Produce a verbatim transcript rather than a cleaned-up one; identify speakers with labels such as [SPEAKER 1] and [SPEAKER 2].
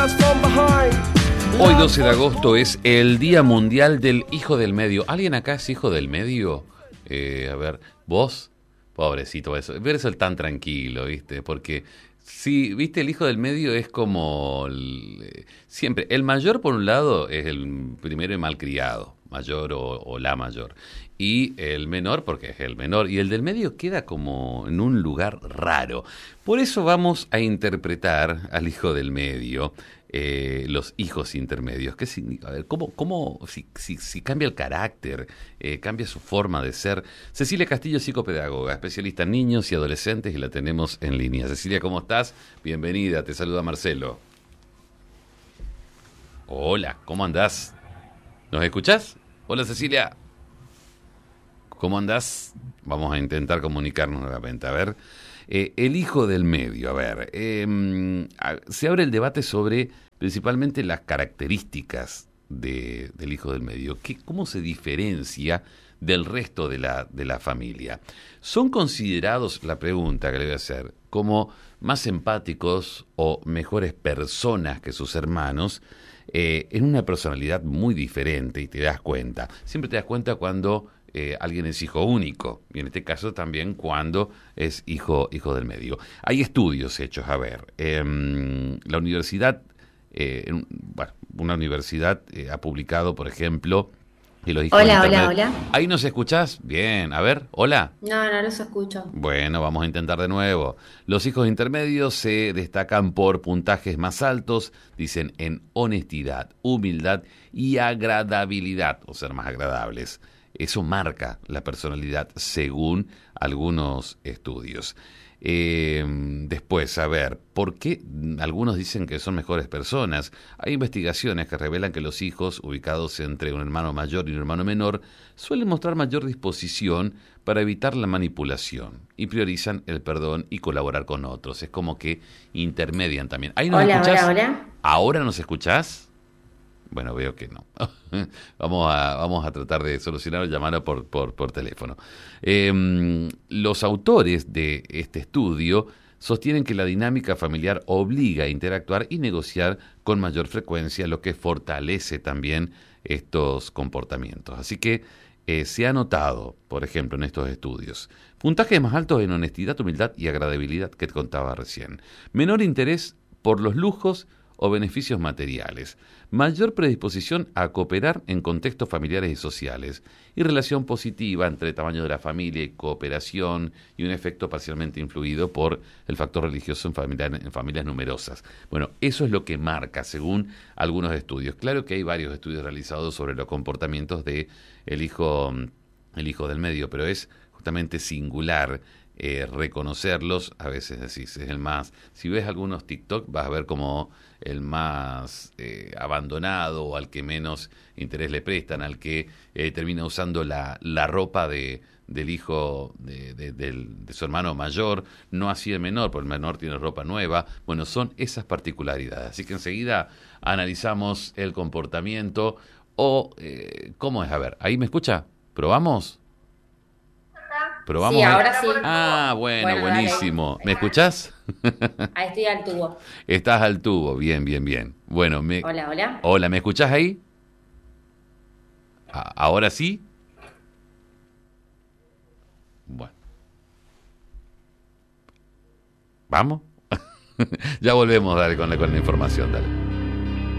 [SPEAKER 1] Hoy doce de agosto es el Día Mundial del Hijo del Medio. ¿Alguien acá es hijo del medio? Eh, a ver, ¿vos? Pobrecito, eso. Ver eso tan tranquilo, ¿viste? Porque, sí, ¿viste? El hijo del medio es como... El, eh, siempre, el mayor por un lado es el primero y malcriado, mayor o, o la mayor. Y el menor porque es el menor. Y el del medio queda como en un lugar raro. Por eso vamos a interpretar al hijo del medio. Eh, los hijos intermedios. ¿Qué significa? A ver, ¿cómo, cómo si, si, si cambia el carácter, eh, cambia su forma de ser? Cecilia Castillo, psicopedagoga, especialista en niños y adolescentes, y la tenemos en línea. Cecilia, ¿cómo estás? Bienvenida, te saluda Marcelo. Hola, ¿cómo andás? ¿Nos escuchás? Hola, Cecilia. ¿Cómo andás? Vamos a intentar comunicarnos nuevamente. A ver, eh, el hijo del medio. A ver, eh, se abre el debate sobre principalmente las características de, del hijo del medio. ¿Qué, ¿Cómo se diferencia del resto de la, de la familia? ¿Son considerados, la pregunta que le voy a hacer, como más empáticos o mejores personas que sus hermanos? Eh, en una personalidad muy diferente, y te das cuenta. Siempre te das cuenta cuando eh, alguien es hijo único, y en este caso también cuando es hijo, hijo del medio. Hay estudios hechos, a ver, eh, la universidad, eh, bueno, una universidad eh, ha publicado, por ejemplo, y los hijos
[SPEAKER 2] Hola,
[SPEAKER 1] intermedios.
[SPEAKER 2] hola, hola.
[SPEAKER 1] ¿Ahí nos escuchás? Bien, a ver, hola.
[SPEAKER 2] No, no los escucho.
[SPEAKER 1] Bueno, vamos a intentar de nuevo. Los hijos intermedios se destacan por puntajes más altos, dicen, en honestidad, humildad y agradabilidad, o ser más agradables. Eso marca la personalidad según algunos estudios. Eh, después, a ver, ¿por qué algunos dicen que son mejores personas? Hay investigaciones que revelan que los hijos ubicados entre un hermano mayor y un hermano menor suelen mostrar mayor disposición para evitar la manipulación y priorizan el perdón y colaborar con otros. Es como que intermedian también. ¿Ahí nos
[SPEAKER 2] Hola,
[SPEAKER 1] escuchás?
[SPEAKER 2] hola, hola.
[SPEAKER 1] ¿Ahora nos escuchás? Bueno, veo que no. vamos a vamos a tratar de solucionar llamarlo por, por, por teléfono. Eh, los autores de este estudio sostienen que la dinámica familiar obliga a interactuar y negociar con mayor frecuencia, lo que fortalece también estos comportamientos. Así que eh, se ha notado, por ejemplo, en estos estudios, puntajes más altos en honestidad, humildad y agradabilidad que te contaba recién. Menor interés por los lujos o beneficios materiales, mayor predisposición a cooperar en contextos familiares y sociales, y relación positiva entre tamaño de la familia y cooperación, y un efecto parcialmente influido por el factor religioso en, familia, en familias numerosas. Bueno, eso es lo que marca, según algunos estudios. Claro que hay varios estudios realizados sobre los comportamientos de el hijo, el hijo del medio, pero es justamente singular Eh, reconocerlos. A veces decís, es el más... Si ves algunos TikTok vas a ver como el más eh, abandonado, o al que menos interés le prestan, al que eh, termina usando la, la ropa de, del hijo de, de, de, de su hermano mayor, no así el menor, porque el menor tiene ropa nueva. Bueno, son esas particularidades. Así que enseguida analizamos el comportamiento o eh, cómo es. A ver, ¿ahí me escucha? ¿Probamos?
[SPEAKER 2] Sí,
[SPEAKER 1] ¿Probamos ahí?
[SPEAKER 2] ahora sí.
[SPEAKER 1] Ah, bueno,
[SPEAKER 2] Bueno, dale.
[SPEAKER 1] buenísimo. ¿Me escuchás?
[SPEAKER 2] Ahí estoy al tubo.
[SPEAKER 1] Estás al tubo, bien, bien, bien. Bueno, me...
[SPEAKER 2] Hola, hola.
[SPEAKER 1] Hola, ¿me escuchás ahí? A- ¿Ahora sí? Bueno, ¿vamos? Ya volvemos, dale, con la, con la información, dale.